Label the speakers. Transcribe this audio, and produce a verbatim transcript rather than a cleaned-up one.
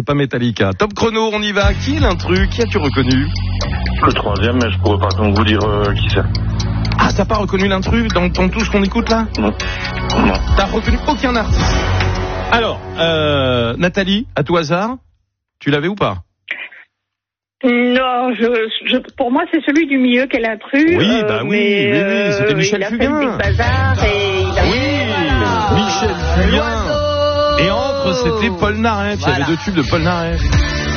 Speaker 1: pas Metallica. Top chrono, on y va. Qui est l'intrus? Qui as-tu reconnu?
Speaker 2: Le troisième, mais je pourrais pas donc vous dire euh, qui c'est.
Speaker 1: Ah, t'as pas reconnu l'intrus dans, dans tout ce qu'on écoute là?
Speaker 2: Non. Non.
Speaker 1: T'as reconnu aucun artiste. Alors, euh, Nathalie, à tout hasard, tu l'avais ou pas?
Speaker 3: Non, je, je, pour moi, c'est celui du milieu qu'elle a intrus.
Speaker 1: Oui,
Speaker 3: euh,
Speaker 1: bah oui,
Speaker 3: mais,
Speaker 1: oui, oui, c'était
Speaker 3: euh,
Speaker 1: Michel
Speaker 3: il a
Speaker 1: Fugain.
Speaker 3: fait le Big Bazar et il a...
Speaker 1: Oui, Michel Fugain. Et entre, c'était Paul Naref. Il y avait deux tubes de Paul Naref.